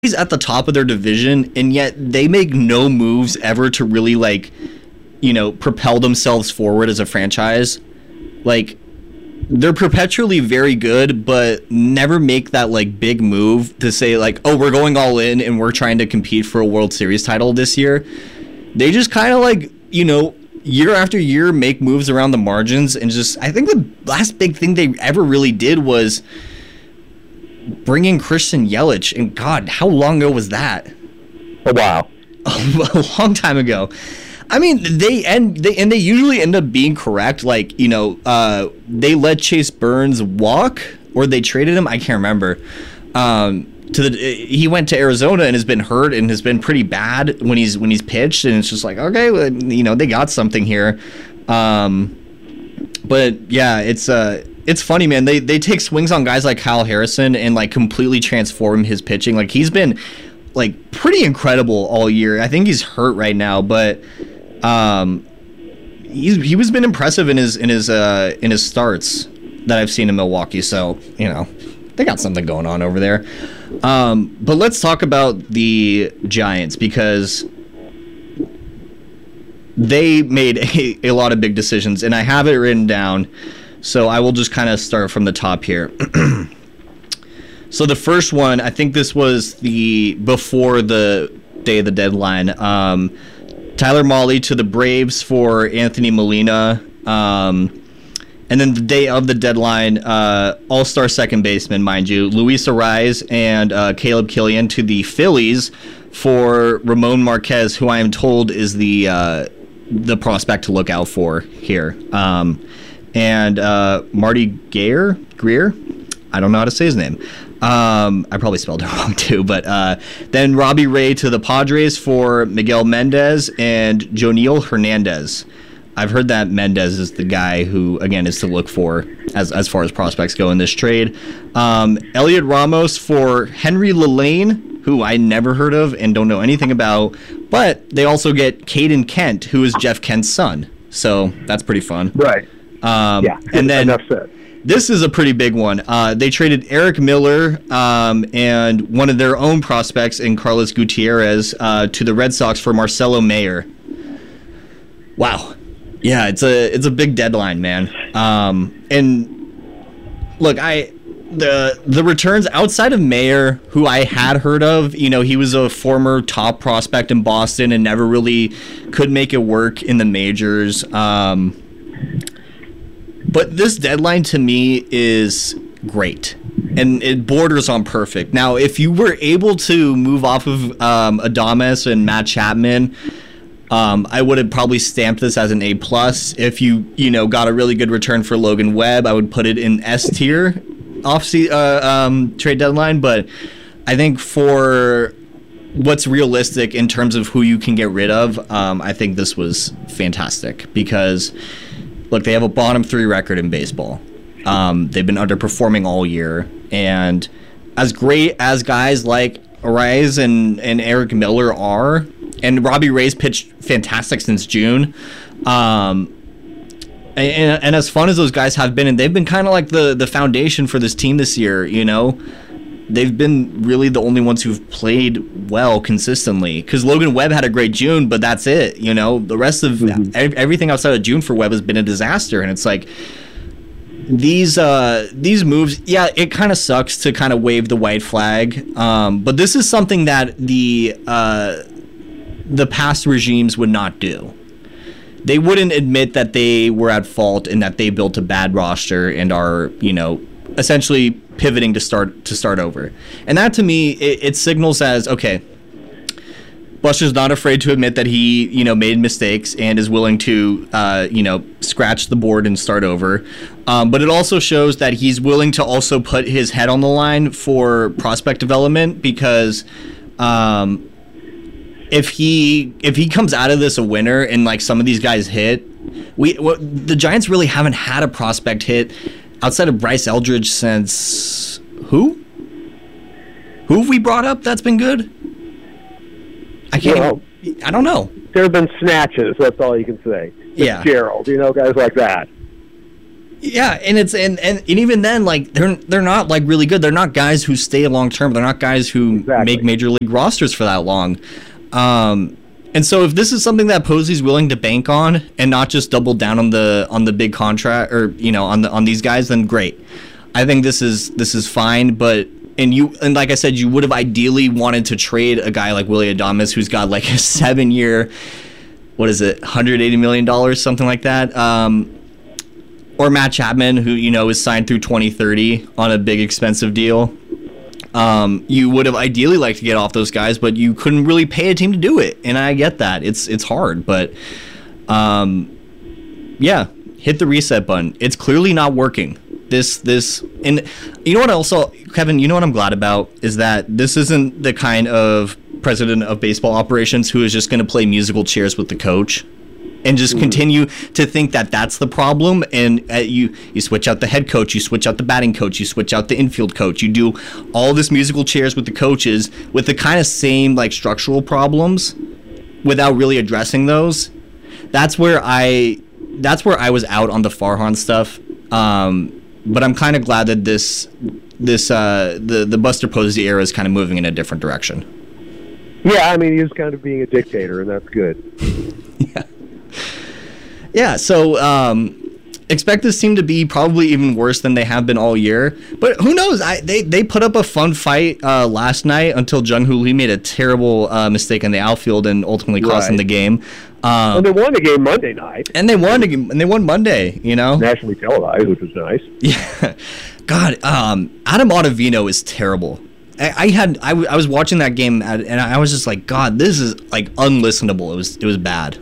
at the top of their division, and yet they make no moves ever to really like, propel themselves forward as a franchise. Like, they're perpetually very good, but never make that like big move to say like, oh, we're going all in and we're trying to compete for a World Series title this year. They just kind of like, year after year make moves around the margins, and just, I think the last big thing they ever really did was bring in Christian Yelich, and God, how long ago was that? A while. A long time ago. I mean, they usually end up being correct. Like, they let Chase Burns walk, or they traded him. I can't remember. He went to Arizona and has been hurt and has been pretty bad when he's pitched, and it's just like, okay, well, they got something here. But yeah, it's funny, man. They take swings on guys like Kyle Harrison and like completely transform his pitching. Like, he's been like pretty incredible all year. I think he's hurt right now, but he was been impressive in his starts that I've seen in Milwaukee. So, they got something going on over there. But let's talk about the Giants, because they made a lot of big decisions, and I have it written down. So I will just kind of start from the top here. So the first one, I think this was before the day of the deadline. Tyler Mahle to the Braves for Anthony Molina. And then the day of the deadline, all-star second baseman, mind you, Luis Arraez and Caleb Killian to the Phillies for Ramon Marquez, who I am told is the prospect to look out for here. And Marty Greer, I don't know how to say his name. I probably spelled it wrong too, but then Robbie Ray to the Padres for Miguel Mendez and Joniel Hernandez. I've heard that Mendez is the guy who, again, is to look for as far as prospects go in this trade. Elliot Ramos for Henry Lillane, who I never heard of and don't know anything about, but they also get Caden Kent, who is Jeff Kent's son. So that's pretty fun. Right. And then enough said. This is a pretty big one. They traded Eric Miller and one of their own prospects in Carlos Gutierrez to the Red Sox for Marcelo Mayer. Wow. Yeah, it's a big deadline, man. And look, the returns outside of Mayer, who I had heard of, he was a former top prospect in Boston and never really could make it work in the majors. But this deadline to me is great, and it borders on perfect. Now, if you were able to move off of Adames and Matt Chapman, I would have probably stamped this as an A+. If you got a really good return for Logan Webb, I would put it in S tier trade deadline. But I think for what's realistic in terms of who you can get rid of, I think this was fantastic, because look, they have a bottom 3 record in baseball. They've been underperforming all year, and as great as guys like Arraez and Eric Miller are, and Robbie Ray's pitched fantastic since June, and as fun as those guys have been, and they've been kind of like the foundation for this team this year, they've been really the only ones who've played well consistently, because Logan Webb had a great June, but that's it. The rest of everything outside of June for Webb has been a disaster, and it's like these moves, yeah, it kind of sucks to kind of wave the white flag, but this is something that the past regimes would not do. They wouldn't admit that they were at fault and that they built a bad roster and are, essentially pivoting to start over. And that, to me, it signals as, okay, Buster's not afraid to admit that he, made mistakes and is willing to, scratch the board and start over. But it also shows that he's willing to also put his head on the line for prospect development, because if he comes out of this a winner and like some of these guys hit, the Giants really haven't had a prospect hit outside of Bryce Eldridge since who? Who have we brought up that's been good? I don't know. There have been snatches. That's all you can say. Yeah. Gerald, guys like that. Yeah, and it's and even then, like they're not like really good. They're not guys who stay long term. They're not guys who make major league rosters for that long. And so if this is something that Posey's willing to bank on and not just double down on the big contract or on these guys, then great. I think this is fine, but and like I said, you would have ideally wanted to trade a guy like Willy Adames, who's got like a 7-year, what is it, $180 million, something like that, or Matt Chapman, who is signed through 2030 on a big expensive deal. You would have ideally liked to get off those guys, but you couldn't really pay a team to do it, and I get that it's hard, but yeah, hit the reset button. It's clearly not working. This and you know what also, Kevin, you know what I'm glad about is that this isn't the kind of president of baseball operations who is just going to play musical chairs with the coach and just continue to think that that's the problem, and you switch out the head coach, you switch out the batting coach, you switch out the infield coach, you do all this musical chairs with the coaches with the kind of same like structural problems without really addressing those. That's where I was out on the Farhan stuff. But I'm kind of glad that the Buster Posey era is kind of moving in a different direction. Yeah, I mean, he's kind of being a dictator, and that's good. Yeah, so expect this team to be probably even worse than they have been all year. But who knows? They put up a fun fight last night until Jung Hoo Lee made a terrible mistake in the outfield and ultimately cost them the game. And they won the game Monday night. And they won Monday, nationally televised, which was nice. Yeah. God, Adam Ottavino is terrible. I was watching that game and I was just like, God, this is like unlistenable. It was bad.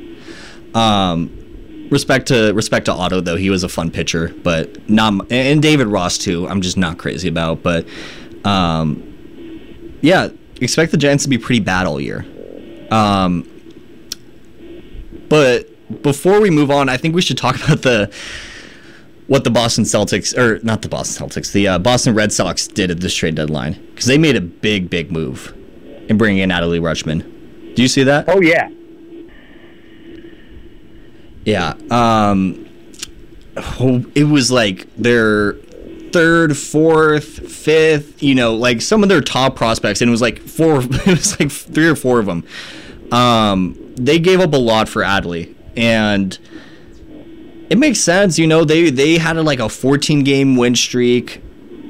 Respect to Otto though, he was a fun pitcher, but not, and David Ross too. I'm just not crazy about, but yeah, expect the Giants to be pretty bad all year. But before we move on, I think we should talk about what the Boston Celtics, or not the Boston Celtics, the Boston Red Sox did at this trade deadline, because they made a big move in bringing in Adley Rutschman. Do you see that? Oh yeah. Yeah. It was like their third, fourth, fifth, like some of their top prospects, and it was like 3 or 4 of them. They gave up a lot for Adley, and it makes sense. They had like a 14-game win streak.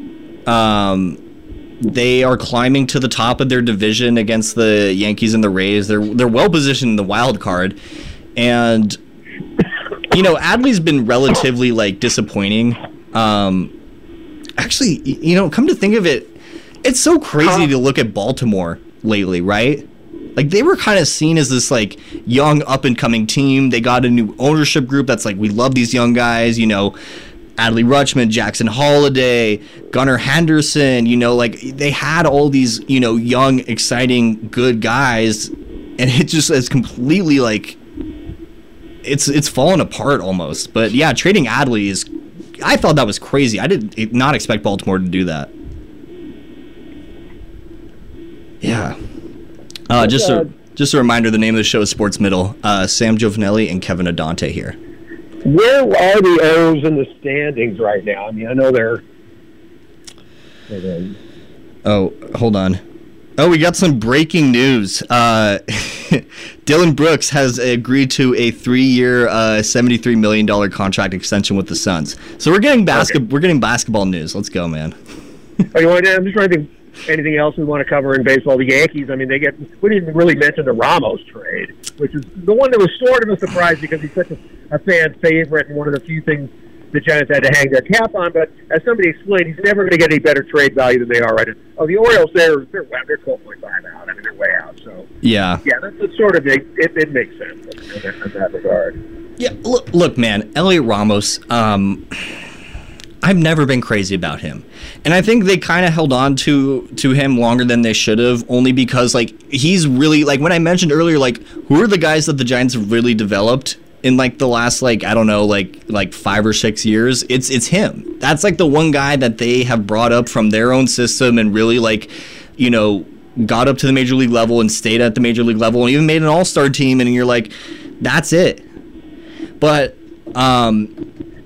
They are climbing to the top of their division against the Yankees and the Rays. They're well positioned in the wild card, and Adley's been relatively like disappointing. Actually, come to think of it, it's so crazy to look at Baltimore lately, right? Like, they were kind of seen as this, like, young, up-and-coming team. They got a new ownership group that's like, we love these young guys, Adley Rutschman, Jackson Holliday, Gunnar Henderson, like, they had all these, young, exciting, good guys, and it just is completely, like, it's fallen apart almost. But, yeah, trading Adley I thought that was crazy. I did not expect Baltimore to do that. Yeah. Just a reminder, the name of the show is Sports Middle. Sam Giovanelli and Kevin Adante here. Where are the O's in the standings right now? I mean, I know they're... Oh, hold on. Oh, we got some breaking news. Dylan Brooks has agreed to a 3-year, $73 million contract extension with the Suns. So we're getting basketball news. Let's go, man. I'm just trying to think. Anything else we want to cover in baseball? The Yankees, I mean, we didn't even really mention the Ramos trade, which is the one that was sort of a surprise because he's such a fan favorite and one of the few things the Giants had to hang their cap on. But as somebody explained, he's never going to get any better trade value than they are right now. Oh, the Orioles, they're 12.5 out. I mean, they're way out. So yeah, that's sort of it makes sense in that regard. Yeah, look, man, Elliot Ramos. I've never been crazy about him. And I think they kind of held on to him longer than they should have, only because, like, he's really, like, when I mentioned earlier, like, who are the guys that the Giants have really developed in, like, the last, like, I don't know, like 5 or 6 years? It's him. That's, like, the one guy that they have brought up from their own system and really, like, got up to the major league level and stayed at the major league level and even made an all-star team, and you're like, that's it. But,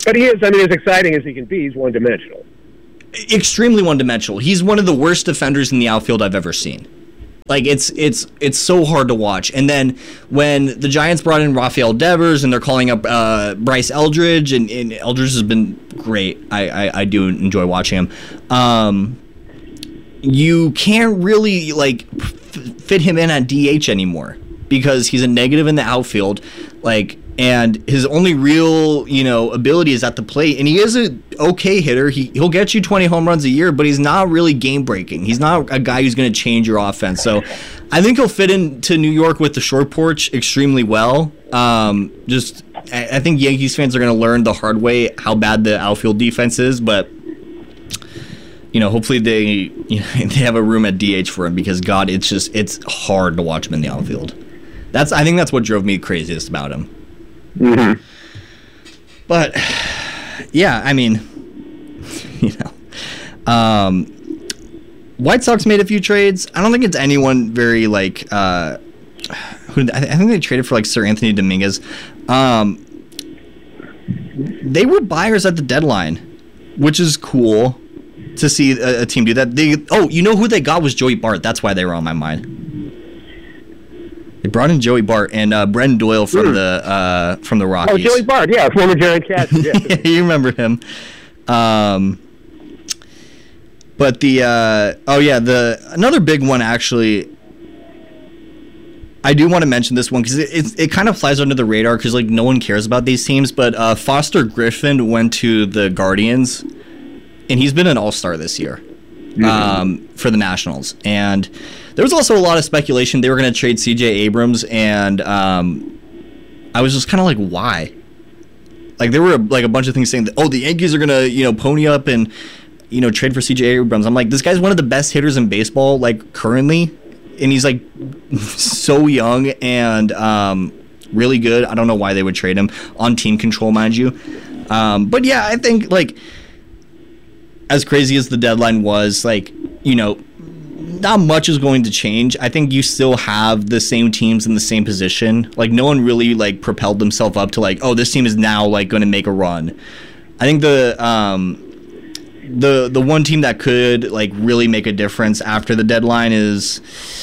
But he is, I mean, as exciting as he can be, he's one-dimensional. Extremely one-dimensional. He's one of the worst defenders in the outfield I've ever seen. Like, it's so hard to watch. And then when the Giants brought in Rafael Devers and they're calling up Bryce Eldridge, and Eldridge has been great. I do enjoy watching him. You can't really, like, fit him in at DH anymore because he's a negative in the outfield. Like, and his only real, ability is at the plate. And he is a okay hitter. He'll get you 20 home runs a year, but he's not really game-breaking. He's not a guy who's going to change your offense. So I think he'll fit into New York with the short porch extremely well. I think Yankees fans are going to learn the hard way how bad the outfield defense is, but hopefully they have a room at DH for him because, God, it's hard to watch him in the outfield. I think that's what drove me craziest about him. Mm-hmm. But yeah, I mean, White Sox made a few trades. I don't think it's anyone very like I think they traded for like Sir Anthony Dominguez. They were buyers at the deadline, which is cool to see a team do that. Who they got was Joey Bart. That's why they were on my mind. They brought in Joey Bart and Brendan Doyle from the Rockies. Oh, Joey Bart, yeah, former Giant catcher. Yeah. Yeah, you remember him. But another big one actually. I do want to mention this one because it kind of flies under the radar because like no one cares about these teams. But Foster Griffin went to the Guardians, and he's been an all-star this year for the Nationals. And there was also a lot of speculation they were going to trade C.J. Abrams, and I was just kind of like, why? Like there were like a bunch of things saying that the Yankees are going to pony up and trade for C.J. Abrams. I'm like, this guy's one of the best hitters in baseball like currently, and he's like so young and really good. I don't know why they would trade him on team control, mind you. But yeah, I think like as crazy as the deadline was, like not much is going to change. I think you still have the same teams in the same position. Like no one really like propelled themselves up to like, this team is now like going to make a run. I think the one team that could like really make a difference after the deadline is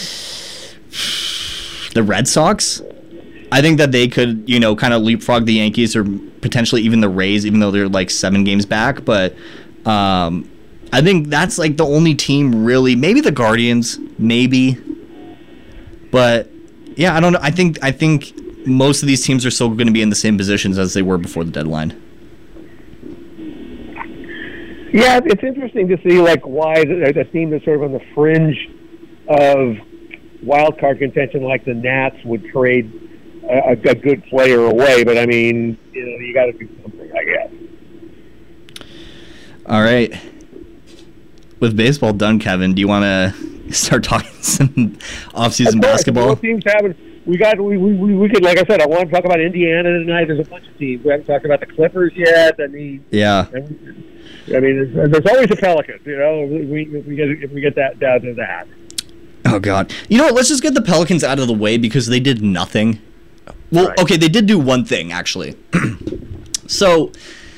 the Red Sox. I think that they could, kind of leapfrog the Yankees or potentially even the Rays, even though they're like 7 games back. But I think that's like the only team really, maybe the Guardians, maybe. But yeah, I don't know. I think most of these teams are still going to be in the same positions as they were before the deadline. Yeah, it's interesting to see like why a team that's sort of on the fringe of wild card contention like the Nats would trade a good player away. But I mean, you got to do something, I guess. All right. With baseball done, Kevin, do you want to start talking some off-season basketball? Teams having we could, like I said, I want to talk about Indiana tonight. There's a bunch of teams. We haven't talked about the Clippers yet. I mean, yeah. There's always a Pelicans. If we get that down to that. Oh God! Let's just get the Pelicans out of the way because they did nothing. Well, right. Okay, they did do one thing actually. So,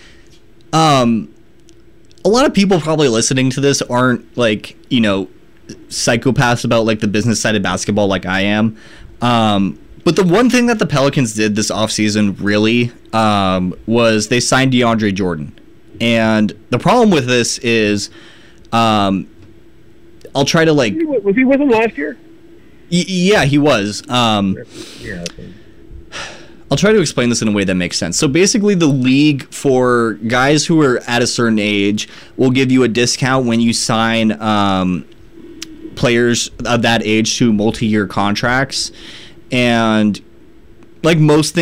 a lot of people probably listening to this aren't like, psychopaths about like the business side of basketball like I am. But the one thing that the Pelicans did this offseason really was they signed DeAndre Jordan. And the problem with this is I'll try to like... Was he with them last year? Yeah, he was. I'll try to explain this in a way that makes sense. So basically the league for guys who are at a certain age will give you a discount when you sign players of that age to multi-year contracts. And like most things,